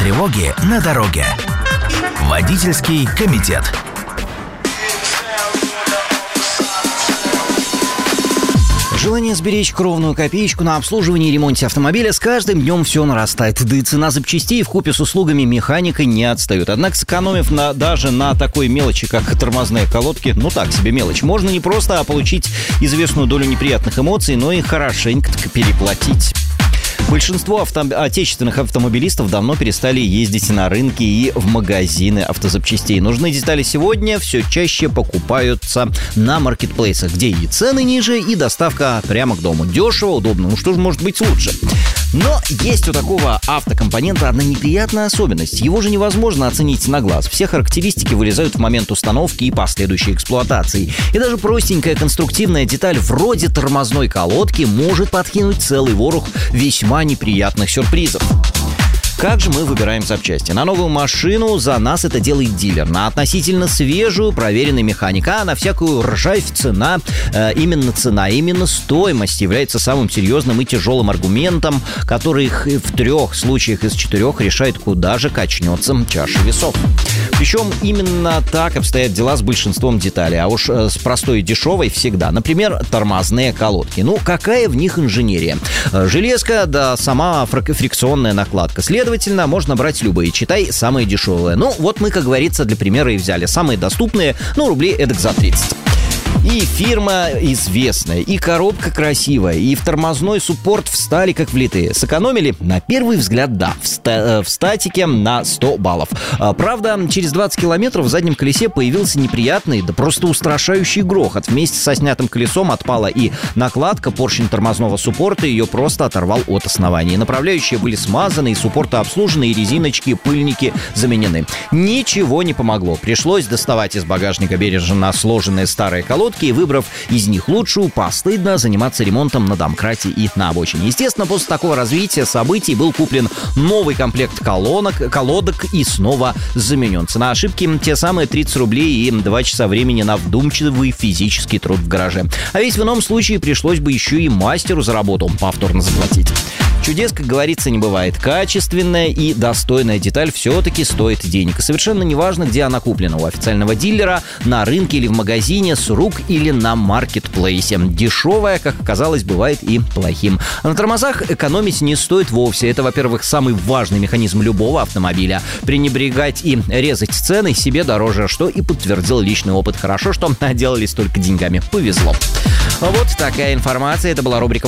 тревоги на дороге. Водительский комитет. Желание сберечь кровную копеечку на обслуживании и ремонте автомобиля с каждым днем все нарастает. Да и цена запчастей вкупе с услугами механика не отстает. Однако, сэкономив даже на такой мелочи, как тормозные колодки, так себе мелочь, можно не просто получить известную долю неприятных эмоций, но и хорошенько переплатить. Большинство отечественных автомобилистов давно перестали ездить на рынки и в магазины автозапчастей. Нужные детали сегодня все чаще покупаются на маркетплейсах, где и цены ниже, и доставка прямо к дому. Дешево, удобно. Что же может быть лучше? Но есть у такого автокомпонента одна неприятная особенность. Его же невозможно оценить на глаз. Все характеристики вылезают в момент установки и последующей эксплуатации. И даже простенькая конструктивная деталь вроде тормозной колодки может подкинуть целый ворох весьма неприятных сюрпризов. Как же мы выбираем запчасти? На новую машину за нас это делает дилер. На относительно свежую проверенный механик. А на всякую ржавь именно стоимость является самым серьезным и тяжелым аргументом, который в 3 случаях из 4 решает, куда же качнется чаша весов. Причем именно так обстоят дела с большинством деталей, а уж с простой и дешевой всегда. Например, тормозные колодки. Какая в них инженерия? Железка, да сама фрикционная накладка. Следовательно, можно брать любые, читай, самые дешевые. Мы, как говорится, для примера и взяли. Самые доступные, рублей эдак за 30. И фирма известная, и коробка красивая, и в тормозной суппорт встали как влитые. Сэкономили? На первый взгляд, да. В статике на 100 баллов. Правда, через 20 километров в заднем колесе появился неприятный, да просто устрашающий грохот. Вместе со снятым колесом отпала и накладка, поршень тормозного суппорта ее просто оторвал от основания. Направляющие были смазаны, и суппорты обслужены, и резиночки, пыльники заменены. Ничего не помогло. Пришлось доставать из багажника бережно сложенные старые колодки, и, выбрав из них лучшую, постыдно заниматься ремонтом на домкрате и на обочине. Естественно, после такого развития событий был куплен новый комплект колодок и снова заменен. Цена ошибки — те самые 30 рублей и 2 часа времени на вдумчивый физический труд в гараже. А ведь в ином случае пришлось бы еще и мастеру за работу повторно заплатить. Чудес, как говорится, не бывает. Качественная и достойная деталь все-таки стоит денег. И совершенно неважно, где она куплена. У официального дилера, на рынке или в магазине, с рук или на маркетплейсе. Дешевая, как оказалось, бывает и плохим. А на тормозах экономить не стоит вовсе. Это, во-первых, самый важный механизм любого автомобиля. Пренебрегать и резать цены себе дороже, что и подтвердил личный опыт. Хорошо, что отделались только деньгами. Повезло. Вот такая информация. Это была рубрика